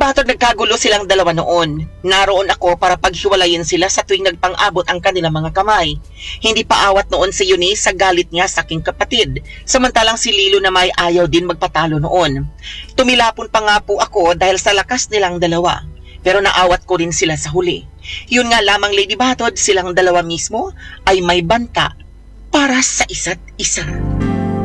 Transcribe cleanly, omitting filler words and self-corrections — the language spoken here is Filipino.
Batod nagkagulo silang dalawa noon. Naroon ako para paghiwalayin sila sa tuwing nagpang-abot ang kanilang mga kamay. Hindi pa awat noon si Eunice sa galit niya sa aking kapatid, samantalang si Lilo na may ayaw din magpatalo noon. Tumilapon pa nga po ako dahil sa lakas nilang dalawa, pero naawat ko rin sila sa huli. Yun nga lamang, Lady Batod, silang dalawa mismo ay may banta para sa isa't isa.